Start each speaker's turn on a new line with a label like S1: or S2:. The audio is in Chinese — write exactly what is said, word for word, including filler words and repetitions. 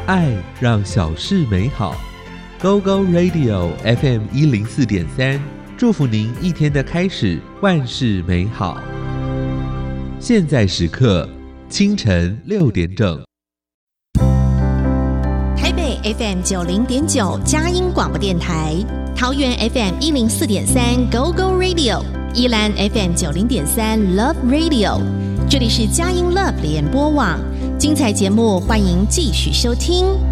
S1: 爱让小事美好。 Go Go Radio F M 一零四点三，祝福您一天的开始万事美好。现在时刻清晨六点整，
S2: 台北 F M 九零点九佳音广播电台，桃园 F M 一零四点三 Go Go Radio， 宜兰 F M 九零点三 Love Radio， 这里是佳音 Love 联播网，精彩节目欢迎继续收听。